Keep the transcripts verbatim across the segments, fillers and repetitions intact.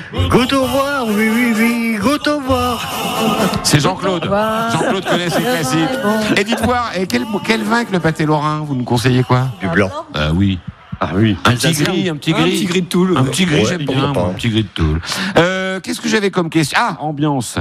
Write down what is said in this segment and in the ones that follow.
Good au revoir, oui, oui, oui, good au revoir. C'est Jean-Claude. Jean-Claude connaît ses classiques. Et dites voir, et quel, quel vin que le pâté lorrain? Vous nous conseillez quoi? Du blanc. Euh, oui. Ah oui. Un petit gris, un petit gris. Un petit gris de Toul. Un petit gris, Ouais, j'aime il bien. est pas. Un petit gris de Toul. Euh, qu'est-ce que j'avais comme question? Ah, ambiance.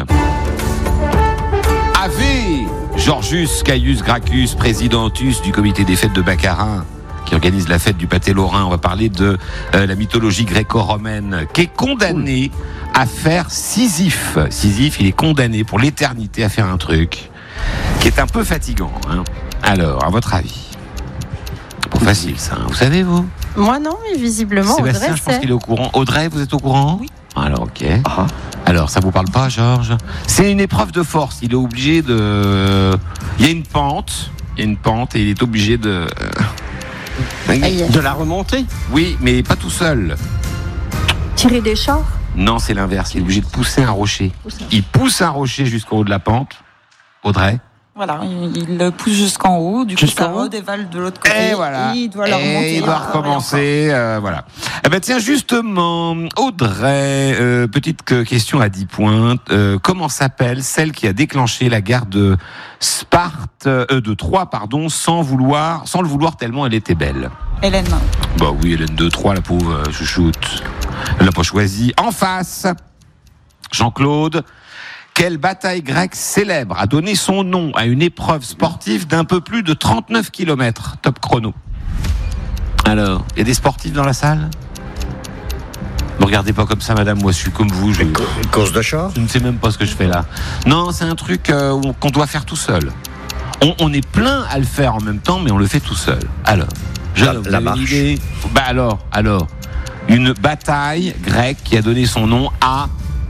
Ave Georgius Caius Gracchus, présidentus du comité des fêtes de Baccarin, qui organise la fête du pâté lorrain. On va parler de euh, la mythologie gréco-romaine, qui est condamné à faire Sisyphe. Sisyphe, il est condamné pour l'éternité à faire un truc qui est un peu fatigant. Hein. Alors, à votre avis? Pas facile, ça. Hein. Vous savez, vous? Moi non, mais visiblement Sébastien, Audrey je pense sait. qu'il est au courant. Audrey, vous êtes au courant? Oui. Alors, ok. Ah. Alors, ça vous parle pas, Georges? C'est une épreuve de force. Il est obligé de... Il y a une pente. Il y a une pente et il est obligé de... Aïe. De la remontée. Oui, mais pas tout seul. Tirer des chars. Non, c'est l'inverse. Il est obligé de pousser un rocher. Pousser. Il pousse un rocher jusqu'au haut de la pente. Audrey? Voilà, il, il le pousse jusqu'en haut, du coup Jusqu'en ça haut. redévale de l'autre côté. Et voilà. Il doit la remonter. Et il doit encore, recommencer. Euh, voilà. Eh ben tiens, justement, Audrey, euh, petite que- question à dix points. Euh, comment s'appelle celle qui a déclenché la guerre de Sparte, euh, de Troie, pardon, sans vouloir, sans le vouloir tellement elle était belle? Hélène. Bah oui, Hélène de Troie, la pauvre euh, chouchoute. Elle l'a pas choisi. En face, Jean-Claude. Quelle bataille grecque célèbre a donné son nom à une épreuve sportive d'un peu plus de trente-neuf kilomètres? Top chrono. Alors, il y a des sportifs dans la salle? Ne regardez pas comme ça, madame, moi je suis comme vous. Je, Une course de char. je ne sais même pas ce que je fais là. Non, c'est un truc euh, où- qu'on doit faire tout seul. On, on est plein à le faire en même temps, mais on le fait tout seul. Alors, je, La- vous la avez une marche. idée? Bah alors, alors, une bataille grecque qui a donné son nom à...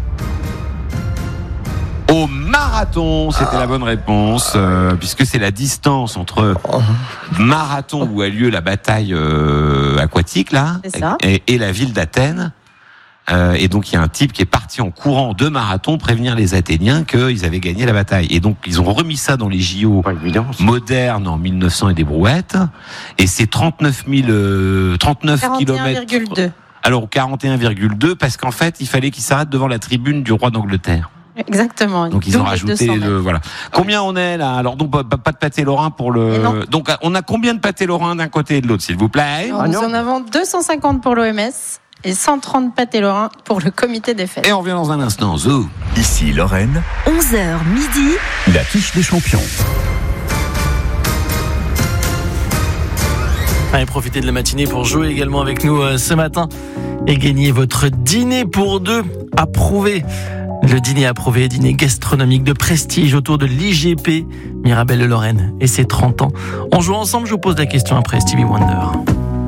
Au marathon, c'était la bonne réponse, euh, puisque c'est la distance entre marathon où a lieu la bataille euh, aquatique là, C'est ça. et, et la ville d'Athènes. Euh, et donc il y a un type qui est parti en courant de marathon prévenir les Athéniens qu'ils avaient gagné la bataille. Et donc ils ont remis ça dans les J O Pas évident. modernes en mille neuf cents et des brouettes. Et c'est trente-neuf mille, euh, trente-neuf quarante et un kilomètres. virgule deux. Alors quarante et un virgule deux parce qu'en fait il fallait qu'ils s'arrêtent devant la tribune du roi d'Angleterre. Exactement. Donc ils ont Double rajouté deux cents le, mètres. voilà. Combien on est là? Alors donc pas, pas de pâté lorrain pour Et non. le. Donc on a combien de pâté lorrain d'un côté et de l'autre, s'il vous plaît? Alors, Ah nous non. en avons deux cent cinquante pour l'O M S et cent trente pâtés lorrains pour le comité des fêtes. Et on revient dans un instant. Zou. Ici Lorraine, onze heures midi. la quiche des champions. Allez, profitez de la matinée pour jouer également avec nous euh, ce matin et gagner votre dîner pour deux approuvé. Le dîner approuvé, dîner gastronomique de prestige autour de l'I G P Mirabelle de Lorraine et ses trente ans. On joue ensemble, je vous pose la question après Stevie Wonder.